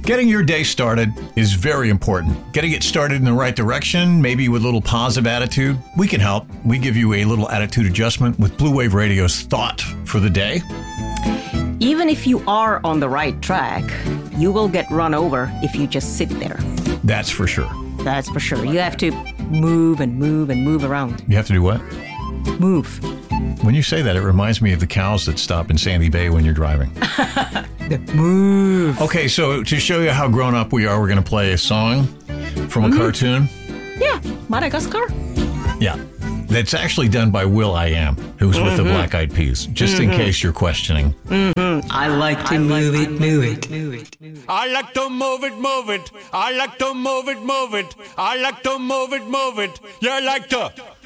Getting your day started is very important. Getting it started in the right direction, maybe with a little positive attitude, we can help. We give you a little attitude adjustment with Blue Wave Radio's thought for the day. Even if you are on the right track, you will get run over if you just sit there. That's for sure. That's for sure. You have to move and move and move around. You have to do what? Move. When you say that, it reminds me of the cows that stop in Sandy Bay when you're driving. Move. Okay, so to show you how grown up we are, we're going to play a song from a cartoon. Yeah, Madagascar. Yeah. That's actually done by Will.i.am, who's with the Black Eyed Peas, just in case you're questioning. I like to move it, move it. I like to move it, move it. I like to move it, move it. I like to move it, move it. You like to